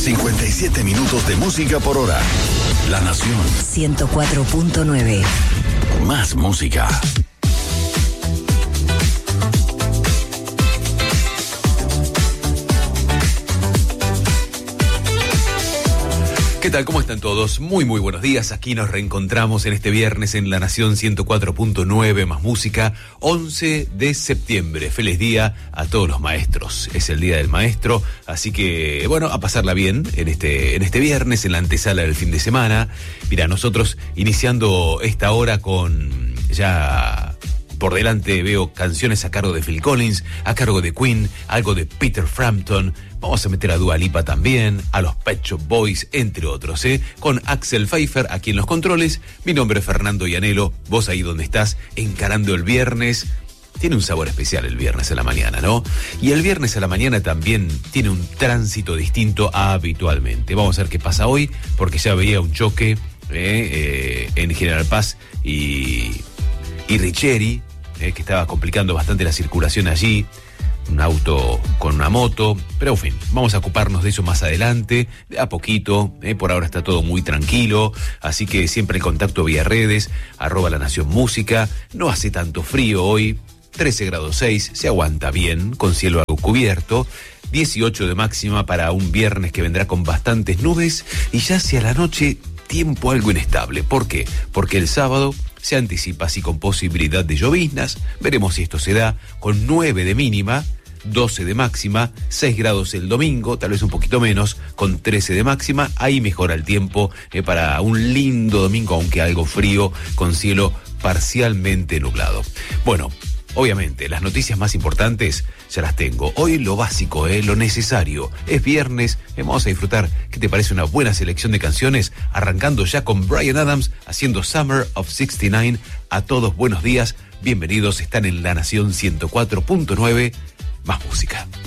57 minutos de música por hora. La Nación. 104.9. Más música. ¿Qué tal? ¿Cómo están todos? Muy buenos días. Aquí nos reencontramos en este viernes en La Nación 104.9 Más Música, 11 de septiembre. Feliz día a todos los maestros. Es el Día del Maestro, así que, bueno, a pasarla bien en este viernes, en la antesala del fin de semana. Mira, nosotros iniciando esta hora con ya... Por delante veo canciones a cargo de Phil Collins, a cargo de Queen, algo de Peter Frampton. Vamos a meter a Dua Lipa también, a los Pet Shop Boys, entre otros, con Axel Pfeiffer aquí en los controles. Mi nombre es Fernando Llanelo, vos ahí donde estás, encarando el viernes. Tiene un sabor especial el viernes a la mañana, ¿no? Y el viernes a la mañana también tiene un tránsito distinto a habitualmente. Vamos a ver qué pasa hoy, porque ya veía un choque en General Paz y Richeri, que estaba complicando bastante la circulación allí, un auto con una moto, pero en fin, vamos a ocuparnos de eso más adelante, de a poquito, por ahora está todo muy tranquilo, así que siempre en contacto vía redes, @La Nación Música, no hace tanto frío hoy, 13 grados 6, se aguanta bien, con cielo algo cubierto, 18 de máxima para un viernes que vendrá con bastantes nubes, y ya hacia la noche, tiempo algo inestable. ¿Por qué? Porque el sábado se anticipa así con posibilidad de lloviznas. Veremos si esto se da con 9 de mínima, 12 de máxima, 6 grados el domingo, tal vez un poquito menos, con 13 de máxima. Ahí mejora el tiempo para un lindo domingo, aunque algo frío, con cielo parcialmente nublado. Bueno, obviamente, las noticias más importantes ya las tengo. Hoy lo básico, lo necesario. Es viernes, vamos a disfrutar. ¿Qué te parece una buena selección de canciones? Arrancando ya con Bryan Adams haciendo Summer of 69. A todos, buenos días. Bienvenidos, están en La Nación 104.9. Más música.